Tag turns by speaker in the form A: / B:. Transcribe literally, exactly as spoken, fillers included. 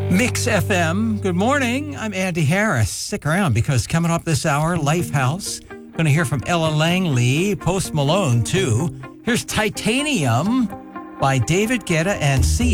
A: Mix F M. Good morning. I'm Andy Harris. Stick around because coming up this hour, Lifehouse. Going to hear from Ella Langley, Post Malone, too. Here's Titanium by David Guetta and Sia.